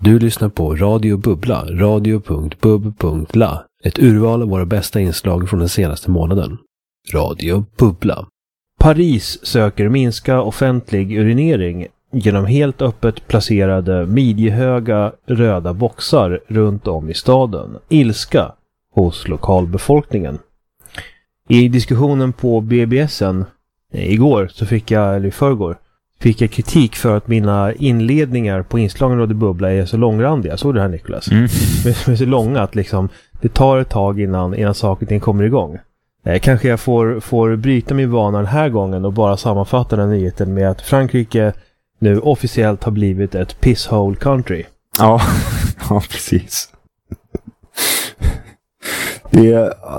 Du lyssnar på Radio Bubbla, radio.bub.la. Ett urval av våra bästa inslag från den senaste månaden. Radio Bubbla. Paris söker minska offentlig urinering genom helt öppet placerade midjehöga röda boxar runt om i staden. Ilska hos lokalbefolkningen. I diskussionen på BBSen igår så fick jag kritik för att mina inledningar på inslagen Radio Bubbla är så långrandiga. Såg du det här, Nicholas? De är så långa att liksom, det tar ett tag innan saker och ting kommer igång. Kanske jag får bryta min vana den här gången och bara sammanfatta den nyheten med att Frankrike nu officiellt har blivit ett pisshole country. Ja, ja precis. Det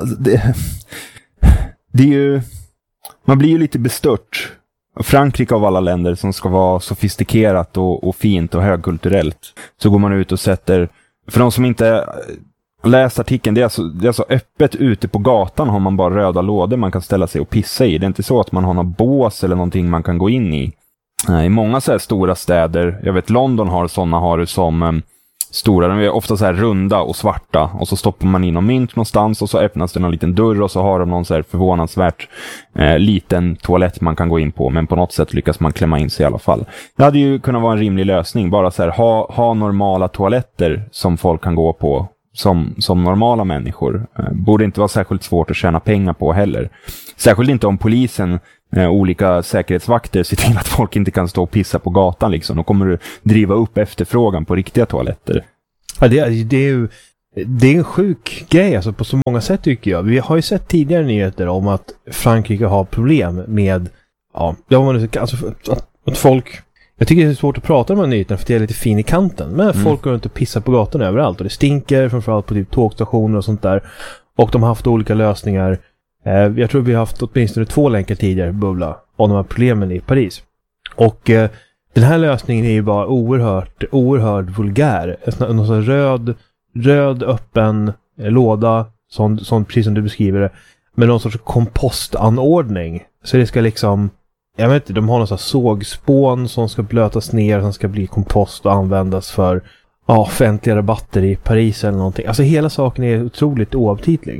är ju... Man blir ju lite bestört. Frankrike av alla länder som ska vara sofistikerat och fint och högkulturellt, så går man ut och sätter... För de som inte läst artikeln, det är alltså öppet ute på gatan har man bara röda lådor man kan ställa sig och pissa i. Det är inte så att man har någon bås eller någonting man kan gå in i. I många så här stora städer, jag vet London har du som stora, de är ofta så här runda och svarta, och så stoppar man in någon mynt någonstans och så öppnas det någon liten dörr och så har de någon så här förvånansvärt liten toalett man kan gå in på, men på något sätt lyckas man klämma in sig i alla fall. Det hade ju kunnat vara en rimlig lösning, bara så här ha normala toaletter som folk kan gå på som normala människor. Borde inte vara särskilt svårt att tjäna pengar på heller. Särskilt inte om polisen, olika säkerhetsvakter ser till att folk inte kan stå och pissa på gatan liksom. Då kommer du driva upp efterfrågan på riktiga toaletter. Ja, det är en sjuk grej alltså, på så många sätt tycker jag. Vi har ju sett tidigare nyheter om att Frankrike har problem med att folk... Jag tycker det är svårt att prata om de här nyheterna för det är lite fin i kanten. Men folk går runt och pissar på gatorna överallt. Och det stinker framförallt på typ tågstationer och sånt där. Och de har haft olika lösningar. Jag tror vi har haft åtminstone 2 länkar tidigare Bubbla om de här problemen i Paris. Och den här lösningen är ju bara oerhört vulgär. En sån röd öppen låda, sån precis som du beskriver det, med någon sorts kompostanordning. Så det ska liksom, jag vet inte, de har någon sån sågspån som ska blötas ner, som ska bli kompost och användas för offentliga rabatter i Paris eller någonting. Alltså hela saken är otroligt oaptitlig.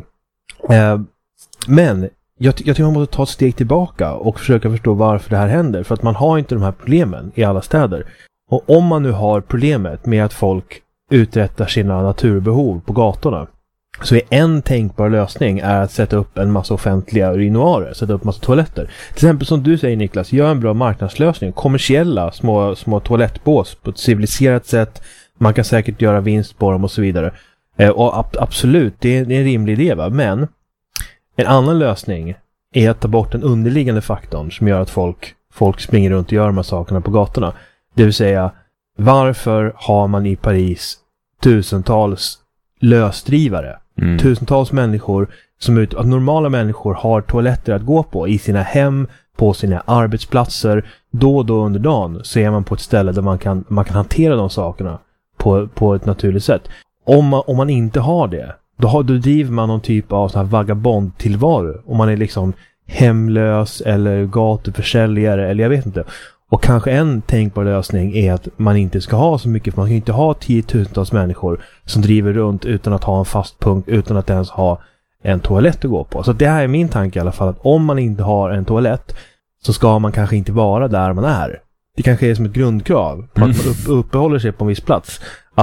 Men jag tycker man måste ta ett steg tillbaka och försöka förstå varför det här händer. För att man har inte de här problemen i alla städer. Och om man nu har problemet med att folk uträttar sina naturbehov på gatorna, så är en tänkbar lösning är att sätta upp en massa offentliga urinoarer, sätta upp massa toaletter. Till exempel som du säger, Niklas, gör en bra marknadslösning. Kommersiella små toalettbås på ett civiliserat sätt. Man kan säkert göra vinst på dem och så vidare. Och absolut, det är en rimlig idé, va? Men en annan lösning är att ta bort den underliggande faktorn som gör att folk springer runt och gör de här sakerna på gatorna. Det vill säga, varför har man i Paris tusentals lösdrivare? Tusentals människor att normala människor har toaletter att gå på i sina hem, på sina arbetsplatser. Då och då under dagen så är man på ett ställe där man kan hantera de sakerna på ett naturligt sätt. Om man inte har det, då driver man någon typ av sån här vagabondtillvaro. Om man är liksom hemlös eller gatuförsäljare eller jag vet inte. Och kanske en tänkbar lösning är att man inte ska ha så mycket. För man kan inte ha 10-tusentals människor som driver runt utan att ha en fast punkt, utan att ens ha en toalett att gå på. Så det här är min tanke i alla fall, att om man inte har en toalett så ska man kanske inte vara där man är. Det kanske är som ett grundkrav på att man uppehåller sig på en viss plats.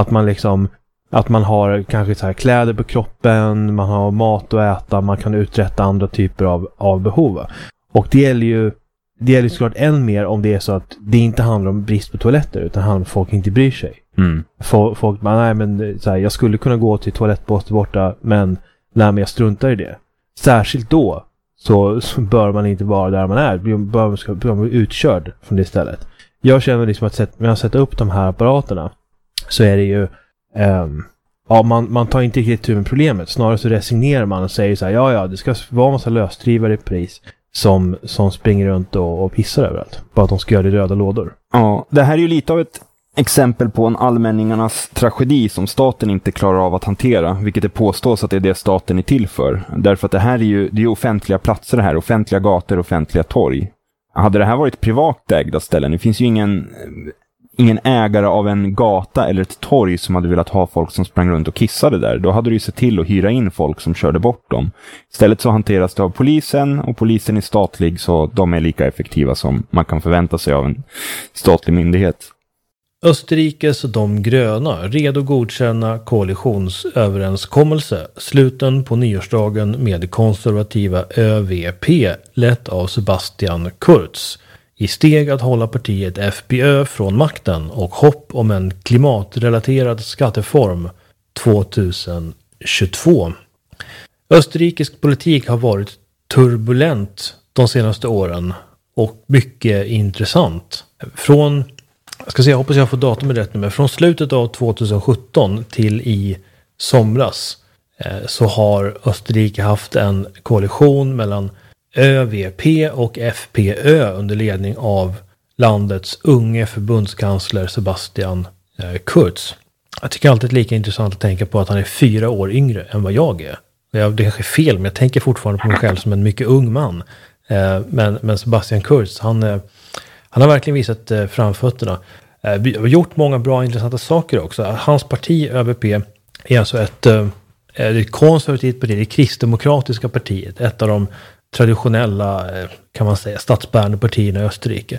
Att man har kanske så här kläder på kroppen, man har mat att äta, man kan uträtta andra typer av behov. Och det gäller ju såklart än mer om det är så att det inte handlar om brist på toaletter, utan handlar om att folk inte bryr sig. Folk bara, så här, jag skulle kunna gå till toalettbås borta, men jag struntar i det. Särskilt då så bör man inte vara där man är. Bör man bli utkörd från det stället. Jag känner liksom att när jag sätter upp de här apparaterna så är det ju man tar inte riktigt tur med problemet. Snarare så resignerar man och säger så här, det ska vara en massa lösdrivare i Paris som springer runt och pissar överallt. Bara att de ska göra det i röda lådor. Ja, det här är ju lite av ett exempel på en allmänningarnas tragedi som staten inte klarar av att hantera, vilket det påstås att det är det staten är till för. Därför att det här är ju offentliga platser det här, offentliga gator, offentliga torg. Hade det här varit privat ägda ställen, det finns ju ingen ingen ägare av en gata eller ett torg som hade velat ha folk som sprang runt och kissade där. Då hade du ju sett till att hyra in folk som körde bort dem. Istället så hanteras det av polisen, och polisen är statlig, så de är lika effektiva som man kan förvänta sig av en statlig myndighet. Österrikes de gröna redo att godkänna koalitionsöverenskommelse sluten på nyårsdagen med konservativa ÖVP lett av Sebastian Kurz i steg att hålla partiet FPÖ från makten och hopp om en klimatrelaterad skatteform 2022. Österrikisk politik har varit turbulent de senaste åren och mycket intressant. Jag hoppas jag får datumet rätt nu, men från slutet av 2017 till i somras så har Österrike haft en koalition mellan ÖVP och FPÖ under ledning av landets unge förbundskansler Sebastian Kurz. Jag tycker alltid det är lika intressant att tänka på att han är 4 år yngre än vad jag är. Det kanske är fel, men jag tänker fortfarande på mig själv som en mycket ung man. Men Sebastian Kurz, han har verkligen visat framfötterna. Vi har gjort många bra intressanta saker också. Hans parti ÖVP är alltså ett konservativt parti, det kristdemokratiska partiet. Ett av de traditionella, kan man säga, statsbärande partierna i Österrike.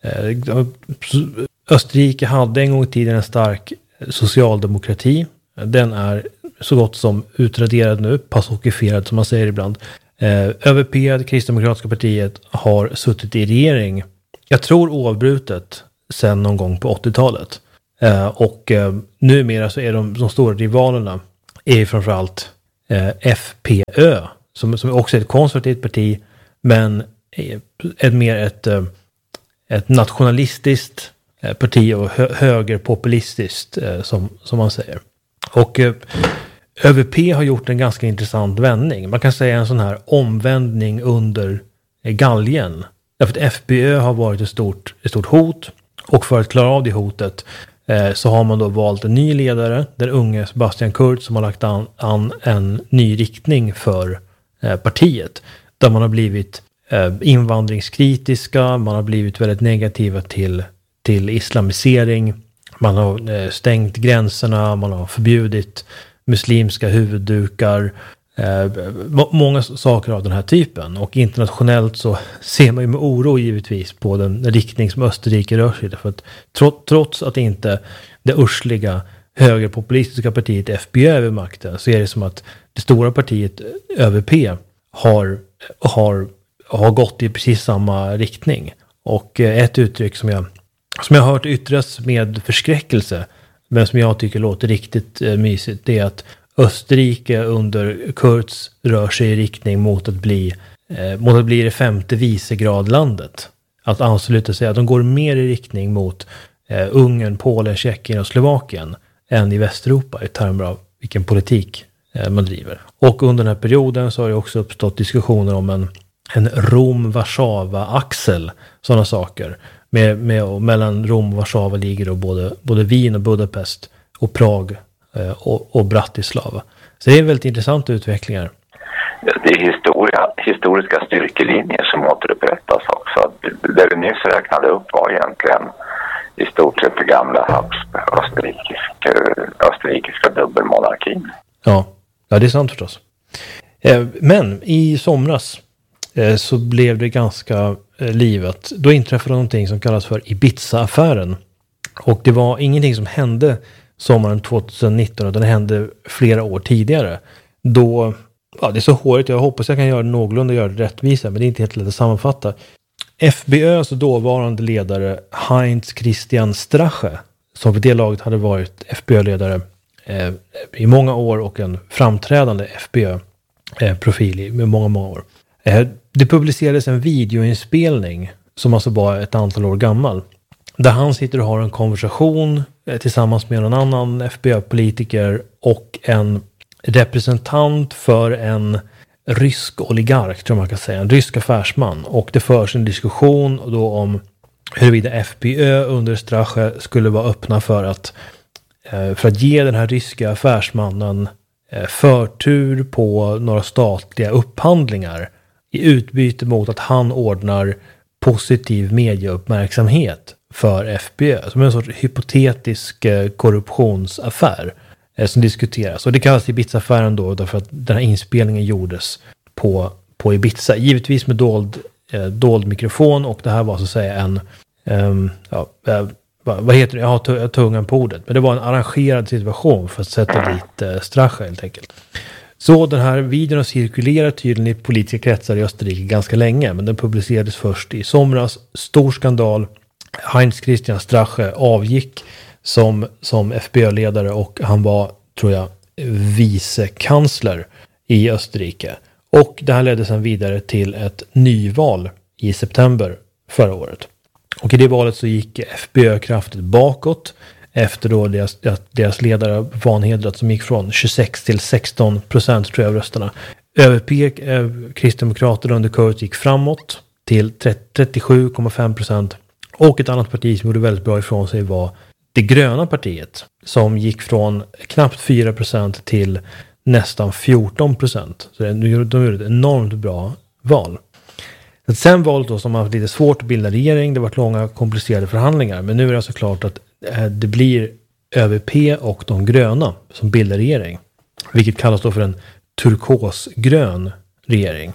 Österrike hade en gång i tiden en stark socialdemokrati. Den är så gott som utraderad nu, passokifierad som man säger ibland. ÖVP, det kristdemokratiska partiet, har suttit i regering, jag tror oavbrutet, sen någon gång på 80-talet. Och numera så är de stora rivalerna är framförallt FPÖ, som också är ett konservativt parti, men ett nationalistiskt parti och högerpopulistiskt, som man säger. Och ÖVP har gjort en ganska intressant vändning. Man kan säga en sån här omvändning under galgen. Därför att FPÖ har varit ett stort hot, och för att klara av det hotet så har man då valt en ny ledare, den unge Sebastian Kurz, som har lagt an en ny riktning för partiet. Där man har blivit invandringskritiska, man har blivit väldigt negativa till islamisering, man har stängt gränserna, man har förbjudit muslimska huvuddukar, många saker av den här typen. Och internationellt så ser man ju med oro givetvis på den riktning som Österrike rör sig i. För att trots att inte det ursliga högerpopulistiska partiet FPÖ över makten, så är det som att det stora partiet ÖVP har gått i precis samma riktning. Och ett uttryck som jag har hört yttras med förskräckelse, men som jag tycker låter riktigt mysigt, det är att Österrike under Kurz rör sig i riktning mot att bli det 5:e vicegradlandet. Att ansluta sig, att de går mer i riktning mot Ungern, Polen, Tjeckien och Slovakien än i Västeuropa i termer av vilken politik man driver. Och under den här perioden så har det också uppstått diskussioner om en Rom-Warszawa-axel, sådana saker. Mellan Rom och Warszawa ligger då både Wien och Budapest och Prag och Bratislava. Så det är väldigt intressanta utvecklingar. Det är historiska styrkelinjer som återupprättas också. Det vi nyss räknade upp var egentligen i stort sett det gamla österrikiska dubbelmonarkin. Ja, det är sant förstås. Men i somras så blev det ganska livet. Då inträffade någonting som kallas för Ibiza-affären. Och det var ingenting som hände sommaren 2019, utan det hände flera år tidigare. Då, det är så hårigt, jag hoppas jag kan göra det rättvisa, men det är inte helt lätt att sammanfatta. FPÖs dåvarande ledare Heinz Christian Strache, som för det laget hade varit FPÖ-ledare i många år och en framträdande FPÖ-profil i många år. Det publicerades en videoinspelning som alltså var ett antal år gammal, där han sitter och har en konversation tillsammans med någon annan FPÖ-politiker och en representant för en rysk oligark, tror man kan säga, en rysk affärsman. Och det förs en diskussion då om huruvida FPÖ under Strache skulle vara öppna för att ge den här ryska affärsmannen förtur på några statliga upphandlingar i utbyte mot att han ordnar positiv medieuppmärksamhet för FPÖ. Som en sorts hypotetisk korruptionsaffär som diskuteras. Och det kallas Ibiza-affären då därför att den här inspelningen gjordes på Ibiza. Givetvis med dold mikrofon, och det här var så att säga en vad heter det? Jag har tungan på ordet. Men det var en arrangerad situation för att sätta dit Strache helt enkelt. Så den här videon har cirkulerat tydligen i politiska kretsar i Österrike ganska länge. Men den publicerades först i somras. Stor skandal. Heinz Christian Strache avgick som FPÖ-ledare, och han var, tror jag, vicekansler i Österrike. Och det här ledde sedan vidare till ett nyval i september förra året. Och i det valet så gick FPÖ kraftigt bakåt efter då deras ledare Vanhedrat, som gick från 26 till 16% tror jag av rösterna. ÖVP, Kristdemokraterna under Kurz, gick framåt till 37,5%. Och ett annat parti som gjorde väldigt bra ifrån sig var det gröna partiet, som gick från knappt 4% till nästan 14%. Så de gjorde ett enormt bra val. Sen valet då, som har haft lite svårt att bilda regering, det har varit långa komplicerade förhandlingar, men nu är det alltså klart att det blir ÖVP och de gröna som bildar regering, vilket kallas då för en turkosgrön regering.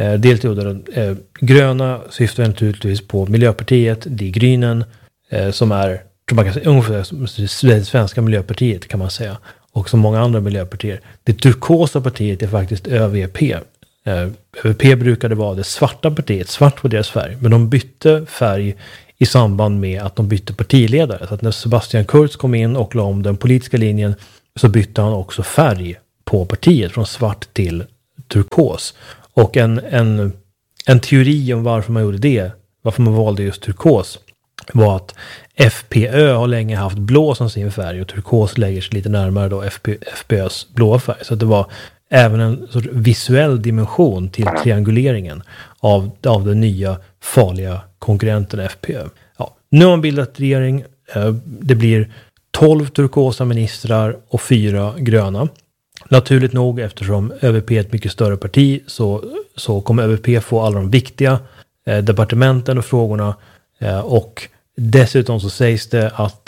Gröna syftar naturligtvis på Miljöpartiet, Die Grünen, som är, tror man kan säga, ungefär som det svenska Miljöpartiet kan man säga, och som många andra miljöpartier. Det turkosa partiet är faktiskt ÖVP. ÖVP brukade vara det svarta partiet, svart var deras färg, men de bytte färg i samband med att de bytte partiledare. Så att när Sebastian Kurz kom in och la om den politiska linjen, så bytte han också färg på partiet från svart till turkos. Och en teori om varför man gjorde det, varför man valde just turkos, var att FPÖ har länge haft blå som sin färg, och turkos lägger sig lite närmare då FPÖs blåa färg. Så att det var även en sorts visuell dimension till trianguleringen av den nya farliga konkurrenten FPÖ. Ja, nu har man bildat regering. Det blir 12 turkosa ministrar och 4 gröna. Naturligt nog, eftersom ÖVP är ett mycket större parti, så kommer ÖVP få alla de viktiga departementen och frågorna. Och dessutom så sägs det att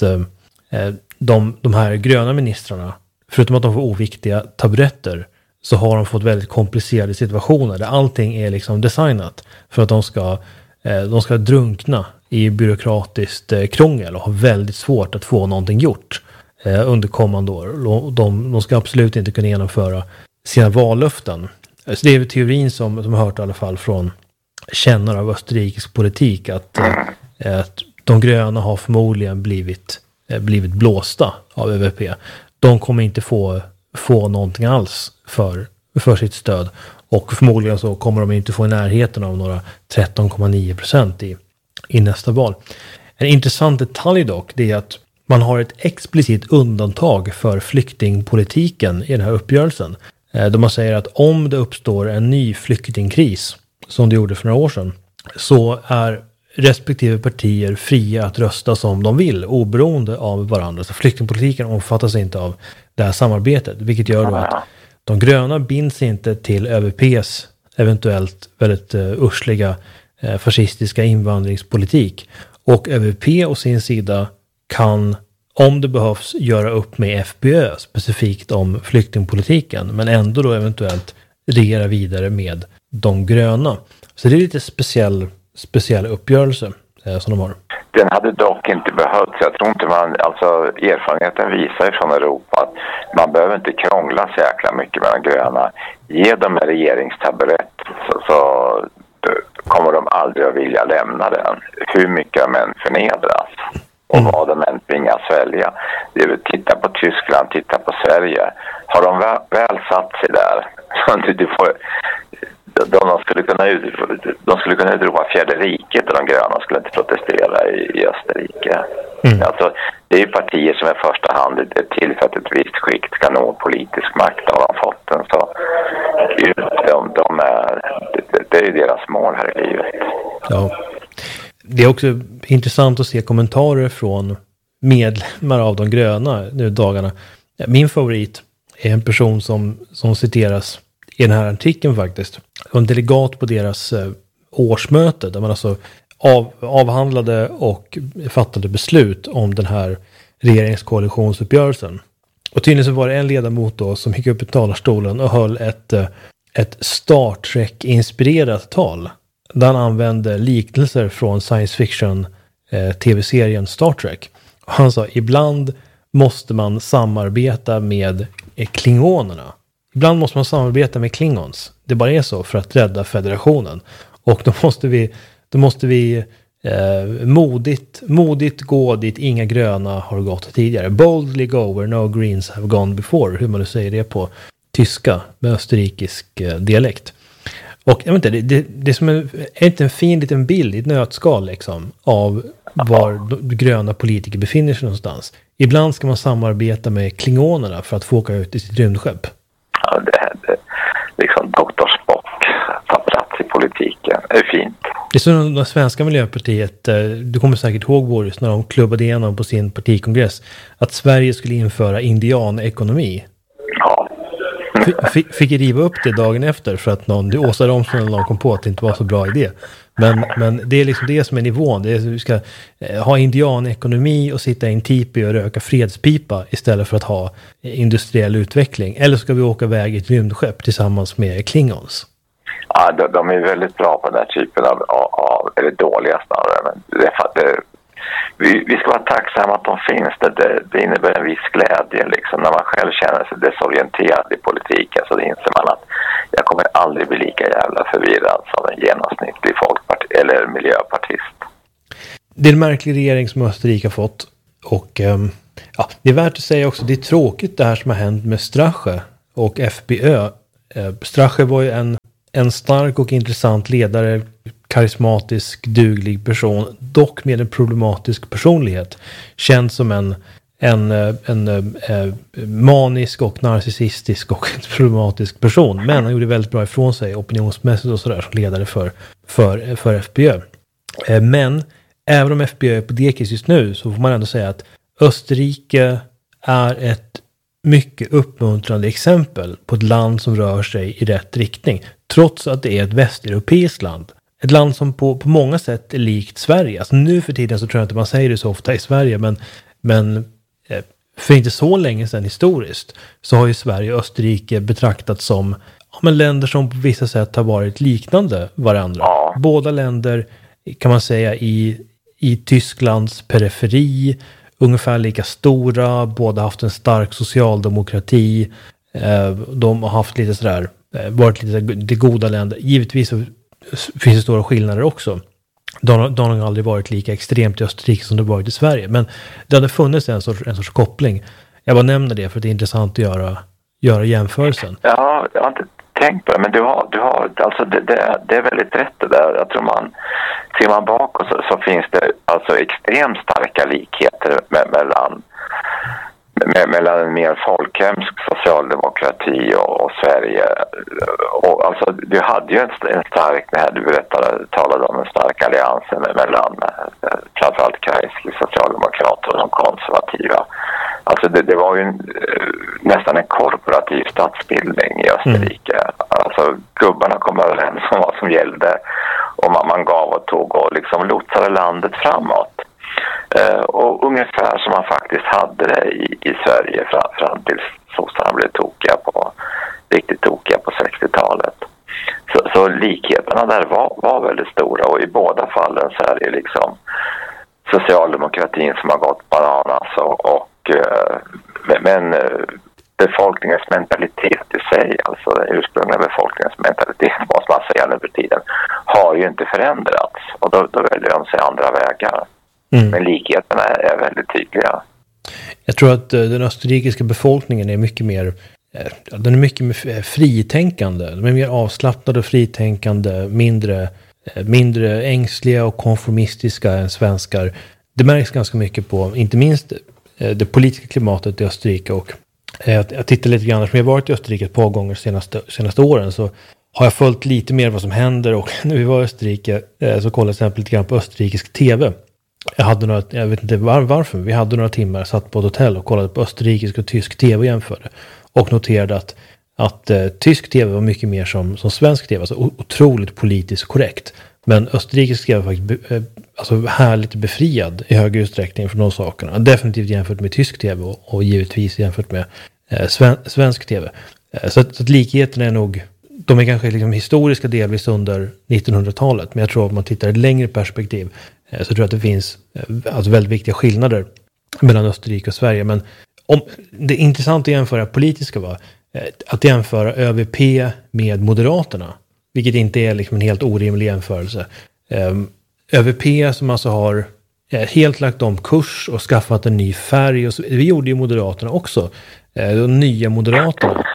de här gröna ministrarna, förutom att de får oviktiga taburetter, så har de fått väldigt komplicerade situationer där allting är liksom designat för att de ska drunkna i byråkratiskt krångel och ha väldigt svårt att få någonting gjort under kommande år. De ska absolut inte kunna genomföra sina vallöften. Så det är teorin som jag har hört i alla fall från kännare av österrikisk politik, att de gröna har förmodligen blivit blåsta av ÖVP. De kommer inte få någonting alls för sitt stöd, och förmodligen så kommer de inte få i närheten av några 13,9% i nästa val. En intressant detalj dock, det är att man har ett explicit undantag för flyktingpolitiken i den här uppgörelsen. Då man säger att om det uppstår en ny flyktingkris, som det gjorde för några år sedan, så är respektive partier fria att rösta som de vill, oberoende av varandra. Så flyktingpolitiken omfattas inte av det här samarbetet, vilket gör då att de gröna binds inte till ÖVPs eventuellt väldigt ursliga fascistiska invandringspolitik. Och ÖVP å sin sida kan, om det behövs, göra upp med FPÖ specifikt om flyktingpolitiken, men ändå då eventuellt regera vidare med de gröna. Så det är lite speciell uppgörelse som de har. Den hade dock inte behövts. Jag tror inte erfarenheten visar från Europa att man behöver inte krångla så jäkla mycket med de gröna. Ge dem en regeringstaburett så kommer de aldrig att vilja lämna den. Hur mycket de än förnedras och vad de än tvingas välja. Titta på Tyskland, titta på Sverige. Har de väl satt sig där så de skulle kunna utropa fjärde riket, och de gröna skulle inte protestera i Österrike. Alltså, det är ju partier som i första hand är till för att ett visst skikt ska nå politisk makt, och de fått den, så det är ju deras mål här i livet. Ja. Det är också intressant att se kommentarer från medlemmar av de gröna nu dagarna. Min favorit är en person som citeras i den här artikeln faktiskt. En delegat på deras årsmöte, där man alltså avhandlade och fattade beslut om den här regeringskoalitionsuppgörelsen. Och tydligen så var det en ledamot då som gick upp i talarstolen och höll ett Star Trek-inspirerat tal. Där han använde liknelser från science fiction tv-serien Star Trek. Och han sa, ibland måste man samarbeta med klingonerna. Ibland måste man samarbeta med klingons. Det bara är så för att rädda federationen. Och då måste vi modigt gå dit inga gröna har gått tidigare. Boldly go where no greens have gone before. Hur man nu säger det på tyska med österrikisk dialekt. Och jag vet inte, det är som är inte en fin liten bild i ett nötskal liksom, av var gröna politiker befinner sig någonstans. Ibland ska man samarbeta med klingonerna för att få åka ut i sitt rymdskepp. Ja, det är liksom Dr. Spock tar plats i politiken. Det är fint. Det är som det svenska Miljöpartiet, du kommer säkert ihåg Boris, när de klubbade igenom på sin partikongress att Sverige skulle införa indianekonomi. Ja. Fick riva upp det dagen efter för att Åsa Romson eller någon kom på att det inte var så bra idé. Men det är liksom det som är nivån. Det är att vi ska ha indianekonomi och sitta i en tipi och röka fredspipa istället för att ha industriell utveckling. Eller ska vi åka iväg i ett rymdskepp tillsammans med klingons? Ja, de är väldigt bra på den här typen av eller dåliga snarare. Men vi ska vara tacksamma att de finns. Det innebär en viss glädje liksom, när man själv känner sig desorienterad i politiken, så det inser man att jag kommer aldrig bli lika jävla förvirrad som en genomsnittlig eller miljöpartist. Det är en märklig regering som Österrike har fått, och det är värt att säga också, det är tråkigt det här som har hänt med Strache och FPÖ. Strache var ju en stark och intressant ledare, karismatisk, duglig person, dock med en problematisk personlighet. Känd som en manisk och narcissistisk och problematisk person. Men han gjorde väldigt bra ifrån sig opinionsmässigt och sådär som ledare för FPÖ. Men även om FPÖ är på dekis just nu, så får man ändå säga att Österrike är ett mycket uppmuntrande exempel på ett land som rör sig i rätt riktning. Trots att det är ett västeuropeiskt land. Ett land som på många sätt är likt Sverige. Alltså nu för tiden så tror jag inte man säger det så ofta i Sverige. Men för inte så länge sedan historiskt så har ju Sverige och Österrike betraktats som länder som på vissa sätt har varit liknande varandra. Ja. Båda länder kan man säga i Tysklands periferi. Ungefär lika stora. Båda haft en stark socialdemokrati. De har haft lite sådär, varit lite det goda länder. Givetvis så finns det stora skillnader också. De har aldrig varit lika extremt i Österrike som det varit i Sverige. Men det hade funnits en sorts koppling. Jag bara nämner det för att det är intressant att göra jämförelsen. Ja, jag har inte tänkt på det. Men du har alltså det är väldigt rätt det där. Jag tror ser man bakåt så finns det alltså extremt starka likheter mellan en mer folkhemsk socialdemokrati och Sverige. Och alltså, du hade ju en stark, när du talade om en stark allians mellan framförallt Kreisky socialdemokrater och de konservativa. Alltså det var ju nästan en korporativ statsbildning i Österrike. Alltså gubbarna kom överens om vad som gällde, och man gav och tog och liksom lotsade landet framåt. Och ungefär som man faktiskt hade det i Sverige fram tills sossarna blev riktigt tokiga på 60-talet. Så likheterna där var väldigt stora, och i båda fallen så är det liksom socialdemokratin som har gått bananas men befolkningens mentalitet i sig, alltså den ursprungliga befolkningens mentalitet måste man säga nu för tiden, har ju inte förändrats, och då väljer de sig andra vägar. Men likheterna är väldigt tydliga. Jag tror att den österrikiska befolkningen är mycket mer fritänkande. De är mer avslappnade och fritänkande, mindre ängsliga och konformistiska än svenskar. Det märks ganska mycket på, inte minst det politiska klimatet i Österrike. Och jag tittar lite grann, som jag har varit i Österrike ett par gånger senaste åren, så har jag följt lite mer vad som händer. Och när vi var i Österrike så kollade jag exempel lite grann på österrikisk tv. Jag vet inte varför, vi hade några timmar, satt på ett hotell och kollade på österrikisk och tysk tv och jämförde. Och noterade att tysk tv var mycket mer som svensk tv, alltså otroligt politiskt korrekt. Men österrikiska är faktiskt alltså härligt befriad i högre utsträckning från de sakerna. Definitivt jämfört med tysk tv och givetvis jämfört med svensk tv. Så att likheterna är nog, de är kanske liksom historiska delvis under 1900-talet. Men jag tror att om man tittar i ett längre perspektiv så tror jag att det finns alltså väldigt viktiga skillnader mellan Österrike och Sverige. Men om det är intressant att jämföra politiska var att jämföra ÖVP med Moderaterna. Vilket inte är liksom en helt orimlig jämförelse. ÖVP som alltså har helt lagt om kurs och skaffat en ny färg. Och så, det gjorde ju Moderaterna också. De nya Moderaterna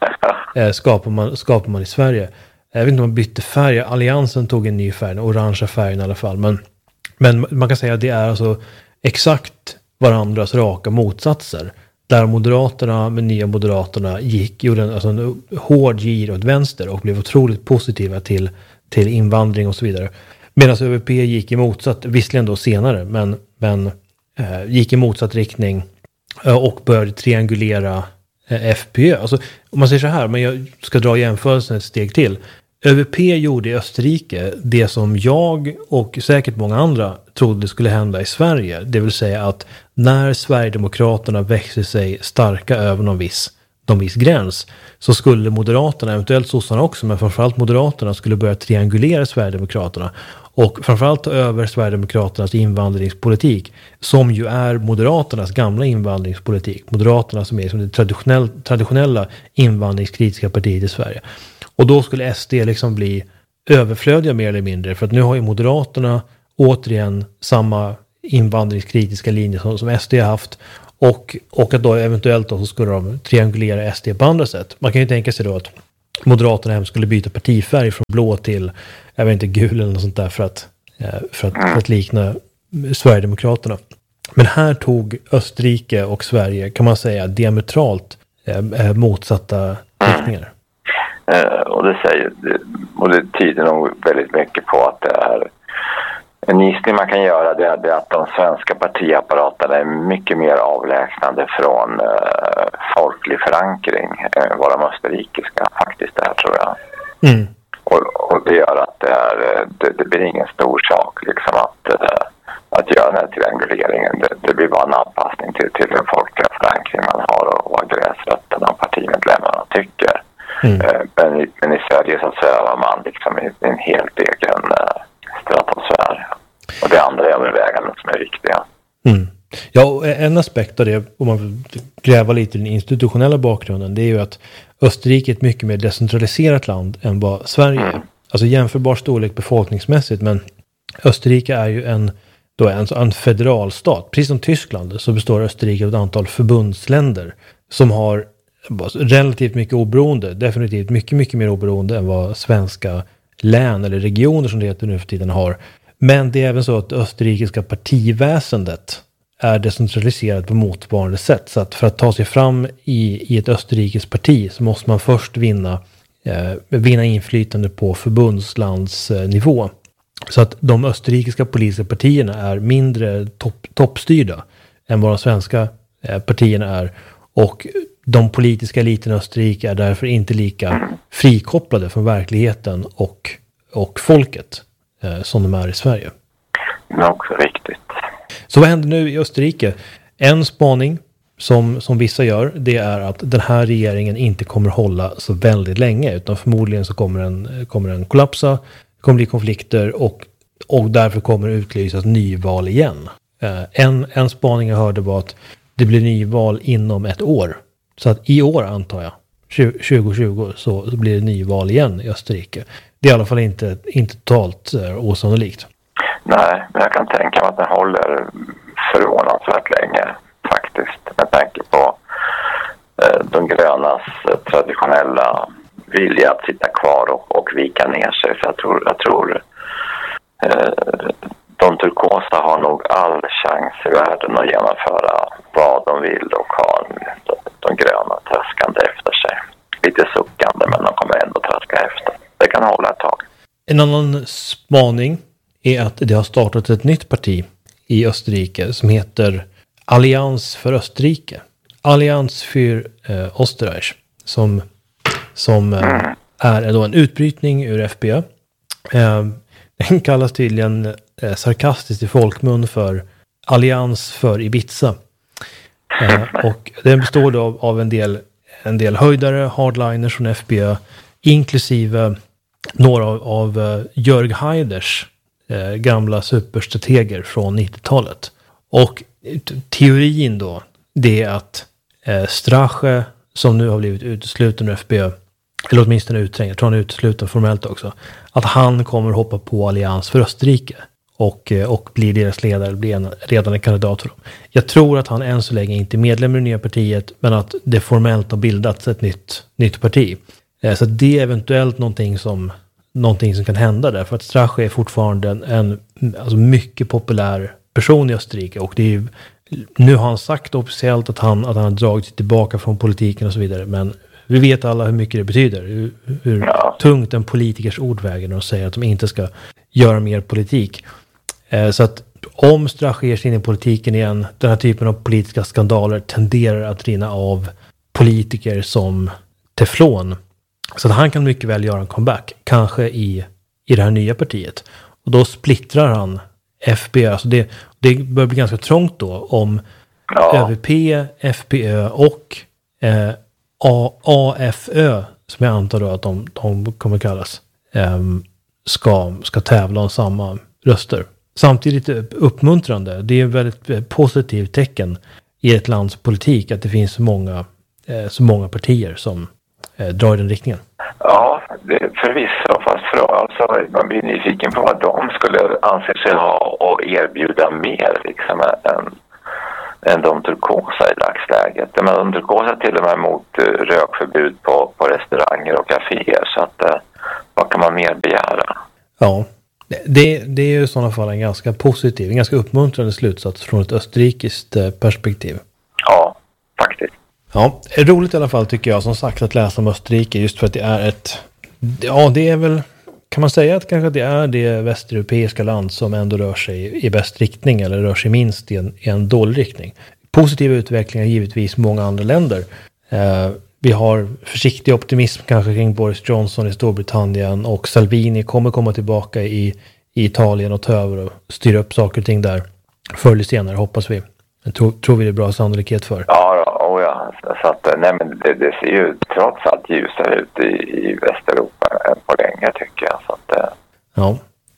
skapar man i Sverige. Jag vet inte om man bytte färg. Alliansen tog en ny färg, den orangea färgen i alla fall. Men man kan säga att det är alltså exakt varandras raka motsatser. Där Moderaterna med nya Moderaterna gjorde en hård gir åt vänster och blev otroligt positiva till invandring och så vidare. Medan ÖVP gick i motsatt, visserligen då senare, men gick i motsatt riktning och började triangulera FPÖ. Alltså, om man säger så här, men jag ska dra jämförelsen ett steg till. ÖVP gjorde i Österrike det som jag och säkert många andra trodde skulle hända i Sverige. Det vill säga att när Sverigedemokraterna växer sig starka över någon viss gräns så skulle Moderaterna, eventuellt sossarna också, men framförallt Moderaterna skulle börja triangulera Sverigedemokraterna och framförallt ta över Sverigedemokraternas invandringspolitik som ju är Moderaternas gamla invandringspolitik. Moderaterna som är som det traditionella invandringskritiska partiet i Sverige. Och då skulle SD liksom bli överflödiga mer eller mindre. För att nu har ju Moderaterna återigen samma invandringskritiska linje som SD har haft. Och att då eventuellt då så skulle de triangulera SD på andra sätt. Man kan ju tänka sig då att Moderaterna hem skulle byta partifärg från blå till, jag vet inte, gul eller något sånt där för att likna Sverigedemokraterna. Men här tog Österrike och Sverige, kan man säga, diametralt motsatta riktningar. Och det tyder nog väldigt mycket på att det är en gissning man kan göra, det är att de svenska partiapparaterna är mycket mer avlägsnande från folklig förankring än vad de österrikiska faktiskt är, tror jag. Mm. Och det gör att det blir ingen stor sak liksom att göra den här trianguleringen. Det blir bara en anpassning till den folkliga förankring man har och vad gräsrötterna och partimedlemmarna tycker. Mm. Men i Sverige så svävar man liksom i en helt egen stratosfär. Och det andra överväganden som är viktiga. Mm. Ja, en aspekt av det, om man gräver lite i den institutionella bakgrunden, det är ju att Österrike är ett mycket mer decentraliserat land än vad Sverige är. Alltså jämförbar storlek befolkningsmässigt, men Österrike är ju en federalstat. Precis som Tyskland så består Österrike av ett antal förbundsländer som har relativt mycket oberoende, definitivt mycket, mycket mer oberoende än vad svenska län eller regioner som det heter nu för tiden har. Men det är även så att det österrikiska partiväsendet är decentraliserat på motsvarande sätt. Så att för att ta sig fram i ett österrikiskt parti så måste man först vinna inflytande på förbundslandsnivå. Så att de österrikiska politiska partierna är mindre toppstyrda än vad de svenska partierna är. Och de politiska eliterna i Österrike är därför inte lika frikopplade från verkligheten och folket som de är i Sverige. Det är också riktigt. Så vad händer nu i Österrike? En spaning som vissa gör, det är att den här regeringen inte kommer hålla så väldigt länge, utan förmodligen så kommer den kollapsa, det kommer bli konflikter och därför kommer det utlysas nyval igen. En spaning jag hörde var att det blir nyval inom ett år. Så att i år, antar jag, 2020 så blir det nyval igen i Österrike. Det är i alla fall inte totalt osannolikt. Nej, men jag kan tänka mig att den håller förvånansvärt länge faktiskt. Med tanke på de grönas traditionella vilja att sitta kvar och vika ner sig. Så jag tror de turkosa har nog all chans i världen att genomföra vad de vill och ha de gröna traskande efter sig. Lite suckande, men de kommer ändå traska efter. Det kan hålla ett tag. En annan spaning är att det har startat ett nytt parti i Österrike som heter Allians för Österrike. Allians für Österreich. Som är då en utbrytning ur FPÖ. Den kallas tydligen sarkastiskt i folkmun för Allians för Ibiza. Och den består då av en del höjdare, hardliners från FPÖ, inklusive några av Jörg Haiders gamla superstrateger från 90-talet. Och teorin då, det är att Strache, som nu har blivit utesluten ur FPÖ, eller åtminstone utträngd, jag tror han är utesluten formellt också, att han kommer hoppa på Allians för Österrike och blir deras ledare, blir redan en kandidat för dem. Jag tror att han än så länge inte är medlem i det nya partiet, men att det formellt har bildats ett nytt parti. Så det är eventuellt någonting som kan hända där, för att Strache är fortfarande en alltså mycket populär person i Österrike, och det är nu har han sagt officiellt att han har dragit sig tillbaka från politiken och så vidare, men vi vet alla hur mycket det betyder, hur tungt en politikers ord väger när de säger att de inte ska göra mer politik. Så att om Strache ger sig in i politiken igen, den här typen av politiska skandaler tenderar att rinna av politiker som teflon. Så att han kan mycket väl göra en comeback, kanske i det här nya partiet. Och då splittrar han FPÖ. Alltså det börjar bli ganska trångt då om ÖVP, FPÖ och AFÖ, som jag antar då att de kommer kallas, ska tävla om samma röster. Samtidigt uppmuntrande. Det är ett väldigt positivt tecken i ett lands politik att det finns så många partier som drar i den riktningen. Ja, det är förvisso, fast alltså, man blir nyfiken på vad de skulle anse sig ha och erbjuda mer liksom, än de turkosa i dagsläget. Men de turkosa till och med emot rökförbud på restauranger och kaféer, så att vad kan man mer begära? Ja, det är ju i sådana fall en ganska positiv, en ganska uppmuntrande slutsats från ett österrikiskt perspektiv. Ja, faktiskt. Ja, det är roligt i alla fall tycker jag, som sagt, att läsa om Österrike, just för att det är det är väl, kan man säga att kanske det är det västeuropeiska land som ändå rör sig i bäst riktning, eller rör sig minst i en dålig riktning. Positiva utvecklingar givetvis många andra länder. Vi har försiktig optimism kanske kring Boris Johnson i Storbritannien, och Salvini kommer komma tillbaka i Italien och ta över och styra upp saker och ting där förr eller senare, hoppas vi. Tror vi det är bra sannolikhet för. Ja. Så att, nej, men det ser ju trots allt ljusare ut i Västeuropa än på länge, tycker jag. Så att, ja.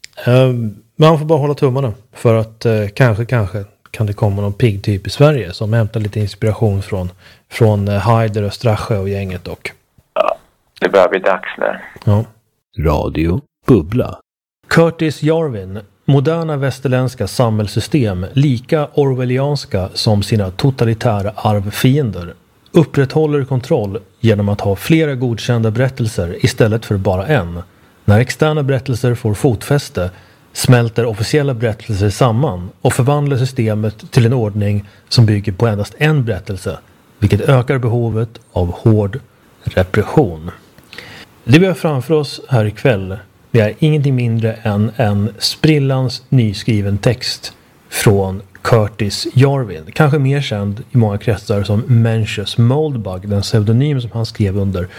Man får bara hålla tummarna för att kanske kan det komma någon pigg typ i Sverige som hämtar lite inspiration från Haider och Strache och gänget. Ja, det börjar bli dags nu. Ja. Radio Bubbla. Curtis Jarvin. Moderna västerländska samhällssystem, lika orwellianska som sina totalitära arvfiender, upprätthåller kontroll genom att ha flera godkända berättelser istället för bara en. När externa berättelser får fotfäste smälter officiella berättelser samman och förvandlar systemet till en ordning som bygger på endast en berättelse, vilket ökar behovet av hård repression. Det vi har framför oss här ikväll, det är ingenting mindre än en sprillans nyskriven text från Curtis Jarvin. Kanske mer känd i många kretsar som Mencius Moldbug, den pseudonym som han skrev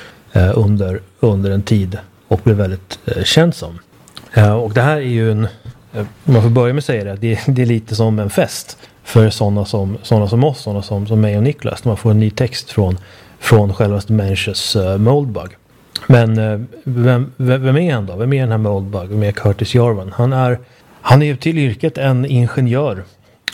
under en tid och blev väldigt känd som. Och det här är ju om man får börja med att säga det är lite som en fest för sådana som oss, sådana som mig och Niklas, när man får en ny text från självaste Mencius Moldbug. Men vem är han då? Vem är den här Moldbug? Vem är Curtis Jarvin? Han är ju till yrket en ingenjör.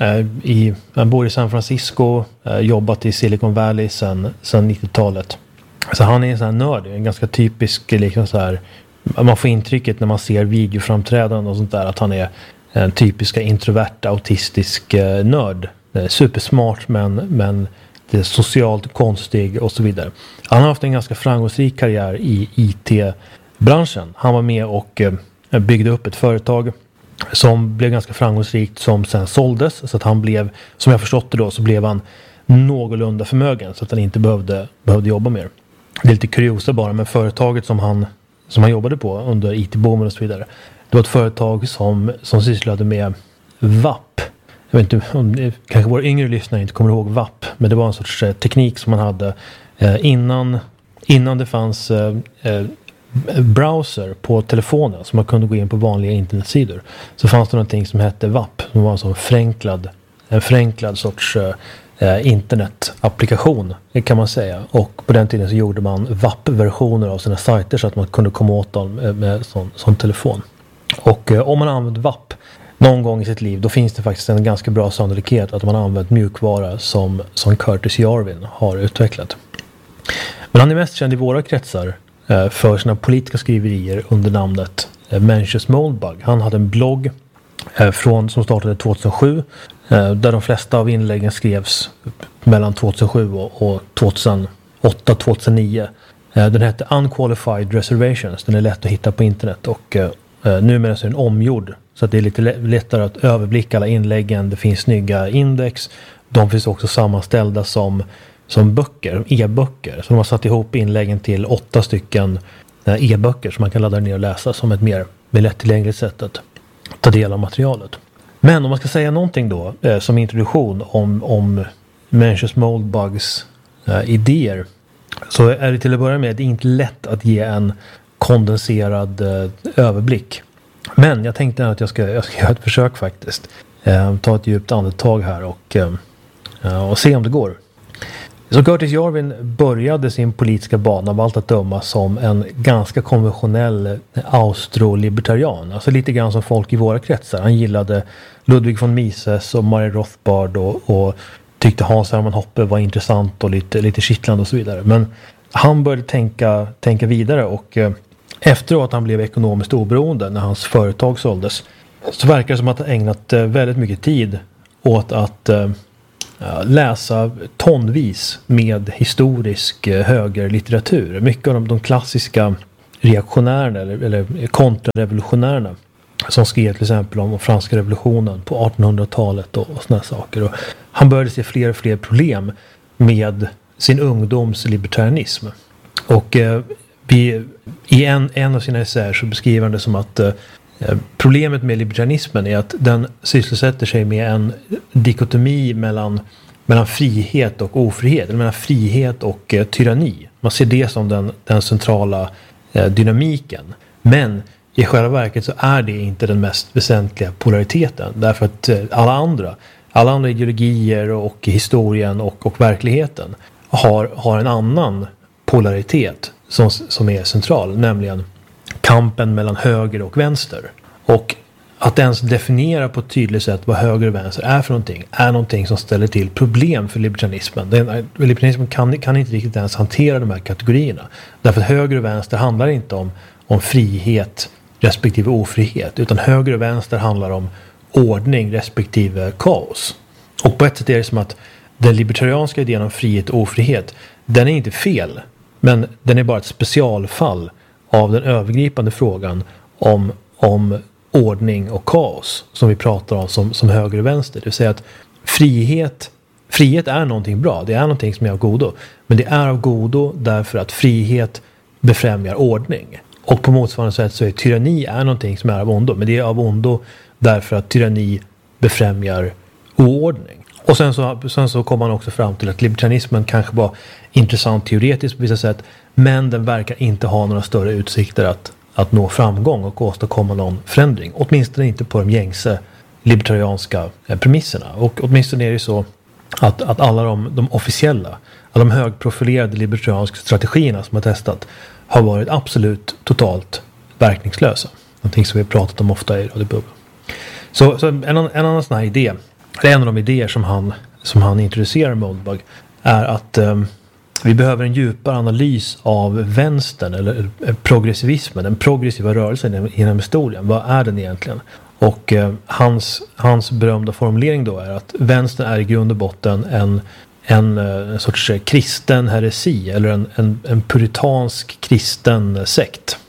Han bor i San Francisco, jobbat i Silicon Valley sedan 90-talet. Så han är en sån här nörd, en ganska typisk liksom så här, man får intrycket när man ser videoframträdanden och sånt där att han är en typiska introvert, autistisk nörd. Supersmart men det är socialt konstig och så vidare. Han har haft en ganska framgångsrik karriär i IT-branschen. Han var med och byggde upp ett företag som blev ganska framgångsrikt, som sen såldes, så att han blev, som jag förstått det då, så blev han någorlunda förmögen så att han inte behövde jobba mer. Det är lite kuriosa bara, men företaget som han jobbade på under IT-boomen och så vidare, det var ett företag som sysslade med VAP. Jag vet inte om kanske våra yngre lyssnare inte kommer ihåg VAP, men det var en sorts teknik som man hade innan det fanns browser på telefonen, så man kunde gå in på vanliga internetsidor, så fanns det någonting som hette WAP, som var en förenklad sorts internetapplikation, kan man säga. Och på den tiden så gjorde man WAP-versioner av sina sajter så att man kunde komma åt dem med sån telefon. Och om man använder WAP någon gång i sitt liv, då finns det faktiskt en ganska bra sannolikhet att man har använt mjukvara som Curtis Jarvin har utvecklat. Men han är mest känd i våra kretsar för sina politiska skriverier under namnet Mencius Moldbug. Han hade en blogg som startade 2007, där de flesta av inläggen skrevs mellan 2007 och 2008-2009. Den hette Unqualified Reservations. Den är lätt att hitta på internet, och numera så är den omgjord, så att det är lite lättare att överblicka alla inläggen. Det finns snygga index. De finns också sammanställda som böcker, e-böcker. Så de har satt ihop inläggen till 8 stycken e-böcker som man kan ladda ner och läsa som ett mer lättillgängligt sätt att ta del av materialet. Men om man ska säga någonting då som introduktion om Mencius Moldbugs idéer, så är det till att börja med det är inte lätt att ge en kondenserad överblick. Men jag tänkte att jag ska göra ett försök faktiskt. Ta ett djupt andetag här och se om det går. Så Curtis Jarvin började sin politiska bana av allt att döma som en ganska konventionell austrolibertarian. Alltså lite grann som folk i våra kretsar. Han gillade Ludwig von Mises och Murray Rothbard och tyckte Hans Hermann Hoppe var intressant och lite kittlande och så vidare. Men han började tänka vidare, och efteråt att han blev ekonomiskt oberoende när hans företag såldes, så verkar det som att han ägnat väldigt mycket tid åt att läsa tonvis med historisk högerlitteratur. Mycket av de klassiska reaktionärerna eller kontrarevolutionärerna som skrev till exempel om franska revolutionen på 1800-talet och såna saker. Och han började se fler och fler problem med sin ungdoms libertarianism. Och i en av sina essäer så beskriver han det som att problemet med libertarianismen är att den sysselsätter sig med en dikotomi mellan frihet och ofrihet, eller mellan frihet och tyranni. Man ser det som den centrala dynamiken. Men i själva verket så är det inte den mest väsentliga polariteten, därför att alla andra ideologier och historien och verkligheten har en annan polaritet som är central, nämligen kampen mellan höger och vänster. Och att ens definiera på ett tydligt sätt vad höger och vänster är för någonting är någonting som ställer till problem för libertarianismen. Libertarianismen kan inte riktigt ens hantera de här kategorierna. Därför att höger och vänster handlar inte om frihet respektive ofrihet, utan höger och vänster handlar om ordning respektive kaos. Och på ett sätt är det som att den libertarianska idén om frihet och ofrihet, den är inte fel, men den är bara ett specialfall av den övergripande frågan om ordning och kaos som vi pratar om som höger och vänster. Det vill säga att frihet är någonting bra, det är någonting som är av godo, men det är av godo därför att frihet befrämjar ordning. Och på motsvarande sätt så är tyranni någonting som är av ondo, men det är av ondo därför att tyranni befrämjar oordning. Och sen så kommer man också fram till att libertarianismen kanske var intressant teoretiskt på vissa sätt, men den verkar inte ha några större utsikter att nå framgång och åstadkomma någon förändring. Åtminstone inte på de gängse libertarianska premisserna. Och åtminstone är det så att alla de officiella, alla de högprofilerade libertarianska strategierna som har testat har varit absolut totalt verkningslösa. Någonting som vi har pratat om ofta i Radio Bubbla. Så en annan sån här idé, en av de idéer som han introducerar Moldbug, är att vi behöver en djupare analys av vänstern eller progressivismen, den progressiva rörelsen inom historien. Vad är den egentligen? Och hans berömda formulering då är att vänstern är i grund och botten en sorts kristen heresi eller en puritansk kristen sekt.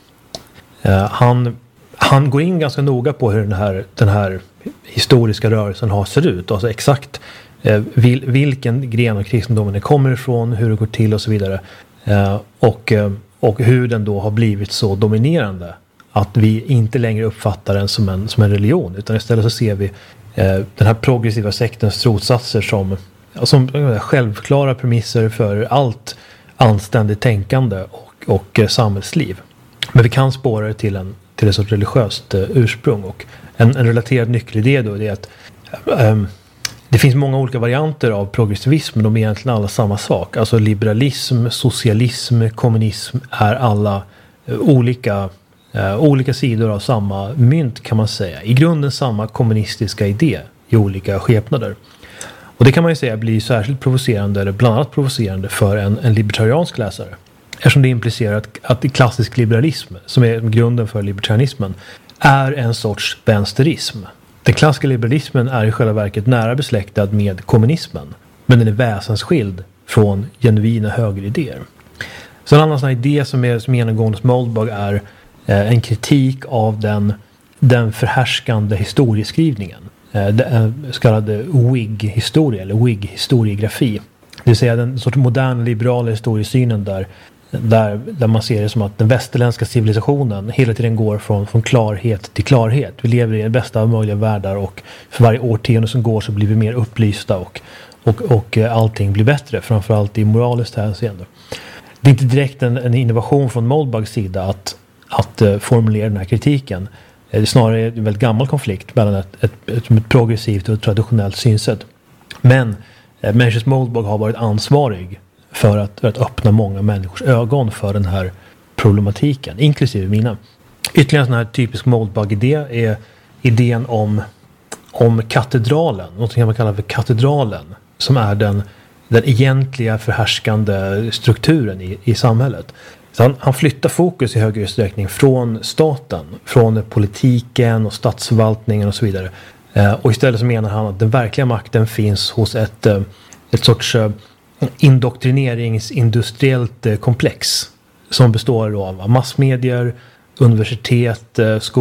Han går in ganska noga på hur den här historiska rörelsen har sett ut, alltså exakt vilken gren av kristendomen det kommer ifrån, hur det går till och så vidare, och hur den då har blivit så dominerande att vi inte längre uppfattar den som en religion, utan istället så ser vi den här progressiva sektens trossatser som självklara premisser för allt anständigt tänkande och samhällsliv. Men vi kan spåra det till ett sorts religiöst ursprung. Och en relaterad nyckelidé då är att det finns många olika varianter av progressivism, men de är egentligen alla samma sak. Alltså liberalism, socialism, kommunism är alla olika sidor av samma mynt, kan man säga. I grunden samma kommunistiska idé i olika skepnader. Och det kan man ju säga blir särskilt provocerande, eller bland annat provocerande för en libertariansk läsare. Eftersom det implicerar att klassisk liberalism, som är grunden för libertarianismen, är en sorts vänsterism. Den klassiska liberalismen är i själva verket nära besläktad med kommunismen, men den är väsensskild från genuina högeridéer. Så en annan sån idé som är genomgående hos Moldbug är en kritik av den förhärskande historieskrivningen. Den så kallade Whig-historia eller Whig-historiegrafi. Det vill säga den sorts moderna liberala historiesynen där man ser det som att den västerländska civilisationen hela tiden går från klarhet till klarhet. Vi lever i den bästa av möjliga världar, och för varje årtionde som går så blir vi mer upplysta och allting blir bättre, framförallt i moraliskt hänseende. Det är inte direkt en innovation från Moldbugs sida att formulera den här kritiken. Det är snarare en väldigt gammal konflikt mellan ett progressivt och ett traditionellt synsätt. Men Mencius Moldbug har varit ansvarig för att öppna många människors ögon för den här problematiken, inklusive mina. Ytterligare en sån här typisk Moldbug-idé är idén om katedralen, något som man kallar för katedralen, som är den egentliga förhärskande strukturen i samhället. Så han flyttar fokus i högre utsträckning från staten, från politiken och statsförvaltningen och så vidare. Och istället så menar han att den verkliga makten finns hos ett sorts indoktrineringsindustriellt komplex som består av massmedier, universitet,